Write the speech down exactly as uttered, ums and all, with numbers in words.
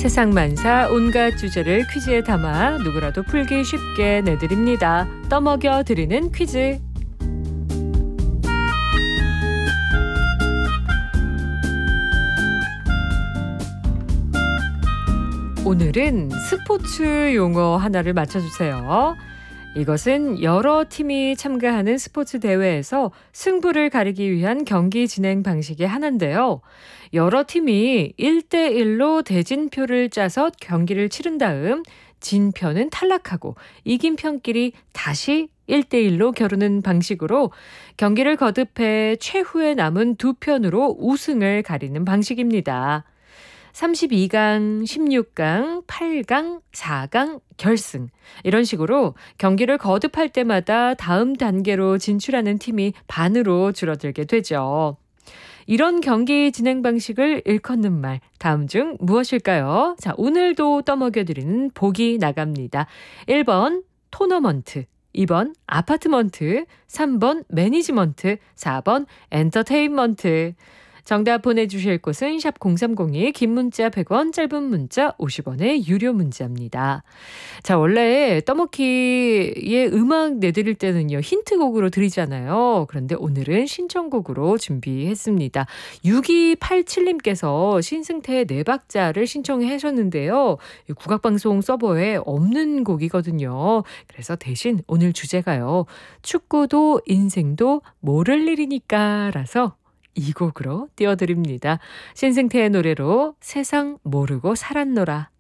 세상 만사 온갖 주제를 퀴즈에 담아 누구라도 풀기 쉽게 내드립니다. 떠먹여 드리는 퀴즈. 오늘은 스포츠 용어 하나를 맞춰주세요. 이것은 여러 팀이 참가하는 스포츠 대회에서 승부를 가리기 위한 경기 진행 방식의 하나인데요. 여러 팀이 일 대 일로 대진표를 짜서 경기를 치른 다음 진 편은 탈락하고 이긴 편끼리 다시 일 대 일로 겨루는 방식으로 경기를 거듭해 최후에 남은 두 편으로 우승을 가리는 방식입니다. 삼십이 강, 십육 강, 팔 강, 사 강, 결승 이런 식으로 경기를 거듭할 때마다 다음 단계로 진출하는 팀이 반으로 줄어들게 되죠. 이런 경기 진행 방식을 일컫는 말, 다음 중 무엇일까요? 자, 오늘도 떠먹여드리는 보기 나갑니다. 일 번 토너먼트, 이 번 아파트먼트, 삼 번 매니지먼트, 사 번 엔터테인먼트. 정답 보내주실 곳은 샵 공삼공이, 긴 문자 백 원, 짧은 문자 오십 원의 유료 문자입니다. 자, 원래 떠먹기의 음악 내드릴 때는요, 힌트곡으로 드리잖아요. 그런데 오늘은 신청곡으로 준비했습니다. 육이팔칠님께서 신승태의 네 박자를 신청해 하셨는데요. 국악방송 서버에 없는 곡이거든요. 그래서 대신 오늘 주제가요, 축구도 인생도 모를 일이니까 라서 이 곡으로 띄워드립니다. 신승태의 노래로 세상 모르고 살았노라.